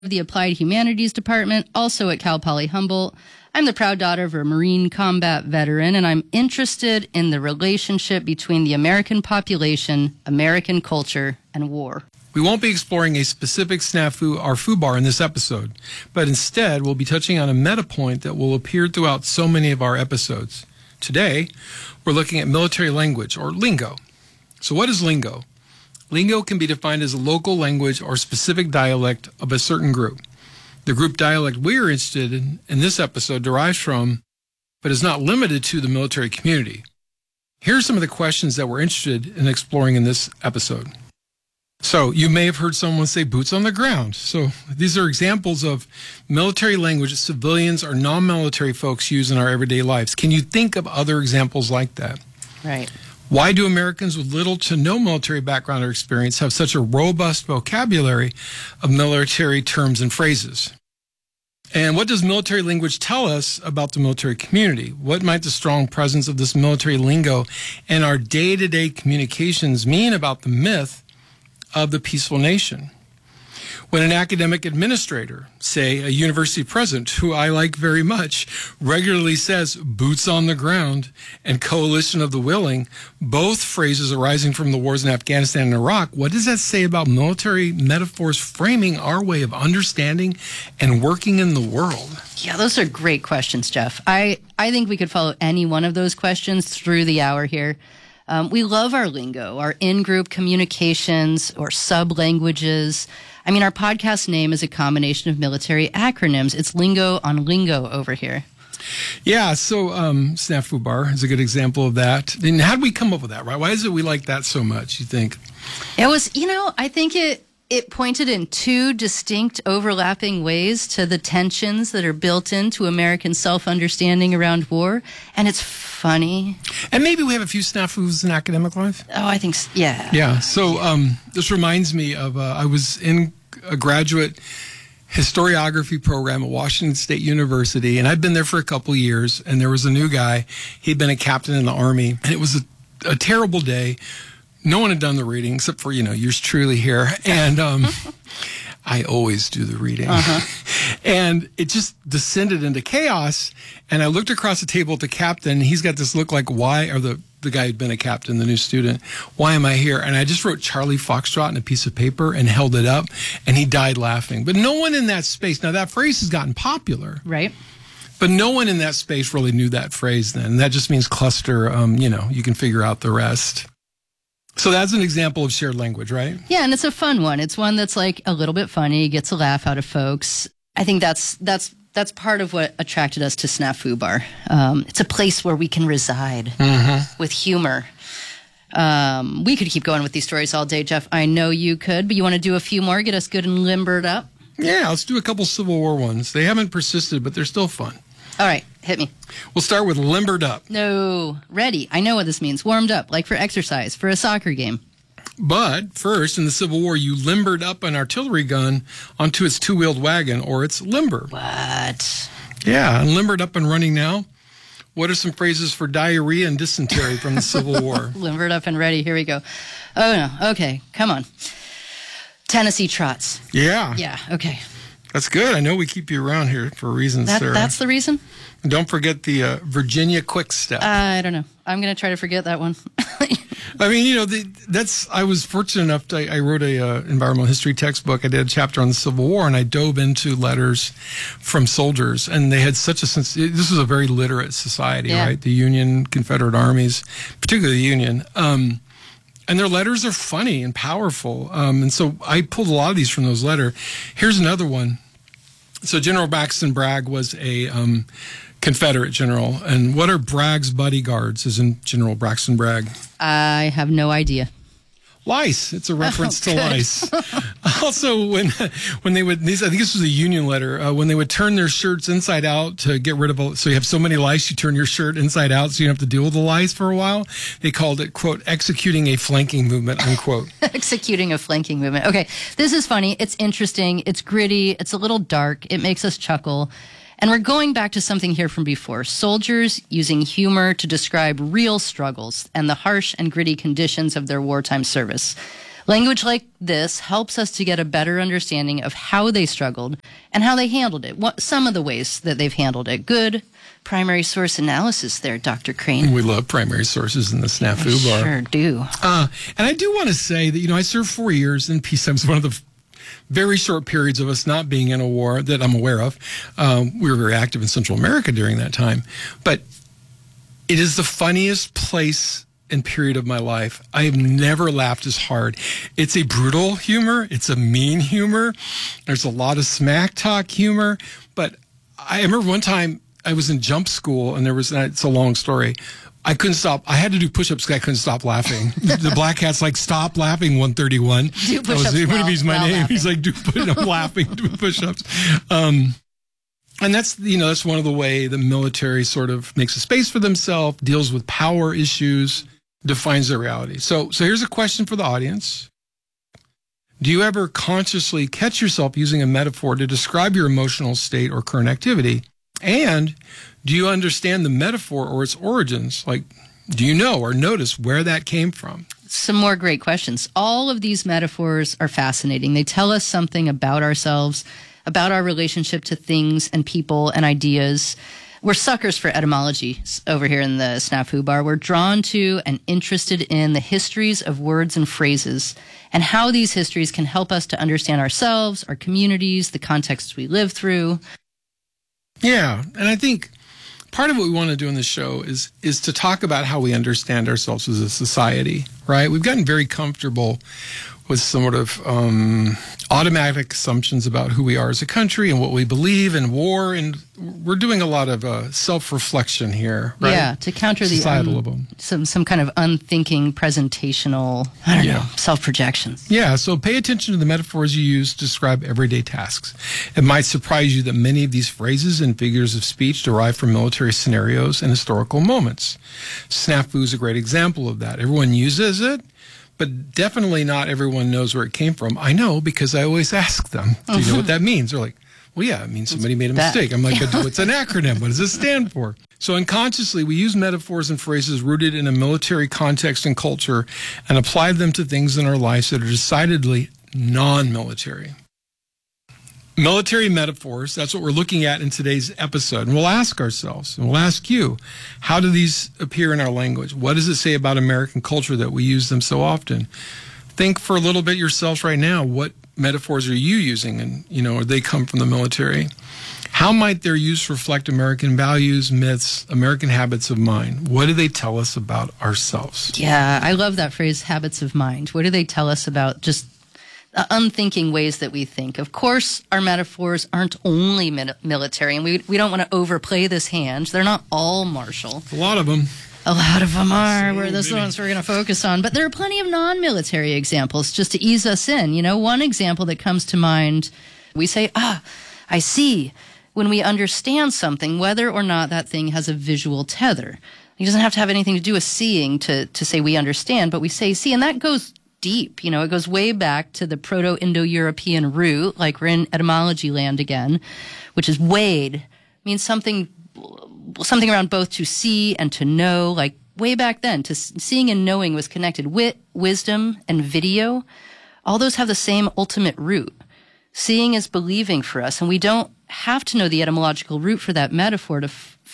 the Applied Humanities Department, also at Cal Poly Humboldt. I'm the proud daughter of a Marine combat veteran, and I'm interested in the relationship between the American population, American culture, and war. We won't be exploring a specific snafu or foobar in this episode, but instead we'll be touching on a meta point that will appear throughout so many of our episodes. Today, we're looking at military language, or lingo. So what is lingo? Lingo can be defined as a local language or specific dialect of a certain group. The group dialect we are interested in this episode derives from, but is not limited to, the military community. Here are some of the questions that we're interested in exploring in this episode. So you may have heard someone say boots on the ground. So these are examples of military language that civilians or non-military folks use in our everyday lives. Can you think of other examples like that? Right. Why do Americans with little to no military background or experience have such a robust vocabulary of military terms and phrases? And what does military language tell us about the military community? What might the strong presence of this military lingo in our day-to-day communications mean about the myth of the peaceful nation? When an academic administrator, say a university president, who I like very much, regularly says boots on the ground and coalition of the willing, both phrases arising from the wars in Afghanistan and Iraq, what does that say about military metaphors framing our way of understanding and working in the world? Yeah, those are great questions, Jeff. I think we could follow any one of those questions through the hour here. We love our lingo, our in-group communications or sub-languages. I mean, our podcast name is a combination of military acronyms. It's lingo on lingo over here. Yeah, so snafu bar is a good example of that. And how did we come up with that, right? Why is it we like that so much, you think? It was, I think it pointed in two distinct overlapping ways to the tensions that are built into American self-understanding around war. And it's funny. And maybe we have a few snafus in academic life. Oh, I think, yeah. Yeah, so this reminds me of, I was in a graduate historiography program at Washington State University, and I'd been there for a couple years, and there was a new guy. He'd been a captain in the Army, and it was a terrible day. No one had done the reading except for, yours truly here. And I always do the reading. And it just descended into chaos. And I looked across the table at the captain. And he's got this look like, why, or the guy who'd been a captain, the new student, why am I here? And I just wrote Charlie Foxtrot on a piece of paper and held it up. And he died laughing. But no one in that space, now that phrase has gotten popular. Right. But no one in that space really knew that phrase then. And that just means cluster, you can figure out the rest. So that's an example of shared language, right? Yeah, and it's a fun one. It's one that's like a little bit funny, gets a laugh out of folks. I think that's part of what attracted us to Snafu Bar. It's a place where we can reside with humor. We could keep going with these stories all day, Jeff. I know you could, but you want to do a few more, get us good and limbered up? Yeah, let's do a couple Civil War ones. They haven't persisted, but they're still fun. All right, hit me. We'll start with limbered up. No, ready. I know what this means. Warmed up, like for exercise, for a soccer game. But first, in the Civil War, you limbered up an artillery gun onto its two-wheeled wagon, or its limber. What? Yeah, and limbered up and running now. What are some phrases for diarrhea and dysentery from the Civil War? Limbered up and ready. Here we go. Oh, no. Okay, come on. Tennessee trots. Yeah. Yeah, okay. That's good. I know we keep you around here for reasons, Sarah. That's the reason? And don't forget the Virginia quick step. I don't know. I'm going to try to forget that one. I mean, I was fortunate enough I wrote a environmental history textbook. I did a chapter on the Civil War, and I dove into letters from soldiers, and they had such a sense. This was a very literate society, right? The Union, Confederate armies, particularly the Union. And their letters are funny and powerful. And so I pulled a lot of these from those letters. Here's another one. So General Braxton Bragg was a Confederate general. And what are Bragg's bodyguards, as in General Braxton Bragg? I have no idea. Lice. It's a reference to lice. Also, when they would, I think this was a Union letter, when they would turn their shirts inside out to get rid of, so you have so many lice, you turn your shirt inside out so you don't have to deal with the lice for a while. They called it, quote, executing a flanking movement, unquote. Executing a flanking movement. Okay, this is funny. It's interesting. It's gritty. It's a little dark. It makes us chuckle. And we're going back to something here from before. Soldiers using humor to describe real struggles and the harsh and gritty conditions of their wartime service. Language like this helps us to get a better understanding of how they struggled and how they handled it. Some of the ways that they've handled it. Good primary source analysis there, Dr. Crane. We love primary sources in the Snafu Bar. Sure do. And I do want to say that, I served 4 years in peacetime. It's one of the very short periods of us not being in a war that I'm aware of. We were very active in Central America during that time. But it is the funniest place and period of my life. I have never laughed as hard. It's a brutal humor. It's a mean humor. There's a lot of smack talk humor. But I remember one time I was in jump school, and it's a long story. I couldn't stop. I had to do push-ups because I couldn't stop laughing. The black cat's like, "Stop laughing, 131." Do push-ups he's my name. laughing. He's like, I'm laughing, do push-ups. And that's, that's one of the way the military sort of makes a space for themselves, deals with power issues, defines their reality. So here's a question for the audience. Do you ever consciously catch yourself using a metaphor to describe your emotional state or current activity? And do you understand the metaphor or its origins? Like, do you know or notice where that came from? Some more great questions. All of these metaphors are fascinating. They tell us something about ourselves, about our relationship to things and people and ideas. We're suckers for etymology over here in the Snafu Bar. We're drawn to and interested in the histories of words and phrases and how these histories can help us to understand ourselves, our communities, the contexts we live through. Yeah, and I think part of what we want to do in this show is to talk about how we understand ourselves as a society, right? We've gotten very comfortable with sort of automatic assumptions about who we are as a country and what we believe in war, and we're doing a lot of self-reflection here, right? Yeah, to counter some kind of unthinking presentational, self-projection. Yeah, so pay attention to the metaphors you use to describe everyday tasks. It might surprise you that many of these phrases and figures of speech derive from military scenarios and historical moments. Snafu is a great example of that. Everyone uses it, but definitely not everyone knows where it came from. I know because I always ask them, do you know what that means? They're like, well, yeah, it means somebody made a mistake. I'm like, but it's an acronym. What does it stand for? So unconsciously, we use metaphors and phrases rooted in a military context and culture and apply them to things in our lives that are decidedly non-military. Military metaphors, that's what we're looking at in today's episode. And we'll ask ourselves, and we'll ask you, how do these appear in our language? What does it say about American culture that we use them so often? Think for a little bit yourselves right now. What metaphors are you using? And, or they come from the military. How might their use reflect American values, myths, American habits of mind? What do they tell us about ourselves? Yeah, I love that phrase, habits of mind. What do they tell us about just unthinking ways that we think? Of course, our metaphors aren't only military, and we don't want to overplay this hand. They're not all martial. A lot of them. A lot of them are. Those are the ones we're going to focus on. But there are plenty of non-military examples just to ease us in. One example that comes to mind, we say, I see, when we understand something, whether or not that thing has a visual tether. It doesn't have to have anything to do with seeing to say we understand, but we say see, and that goes deep. It goes way back to the Proto-Indo-European root, like we're in etymology land again, which is wade, means something around both to see and to know, like way back then. To seeing and knowing was connected. Wit, wisdom, and video, all those have the same ultimate root. Seeing is believing for us, and we don't have to know the etymological root for that metaphor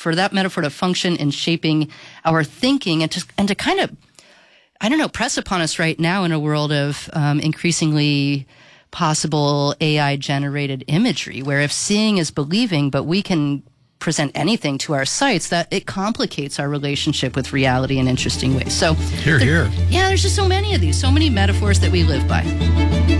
to function in shaping our thinking and to kind of, press upon us right now in a world of increasingly possible AI-generated imagery, where if seeing is believing, but we can present anything to our sights, that it complicates our relationship with reality in interesting ways. So, here. Yeah, there's just so many of these, so many metaphors that we live by.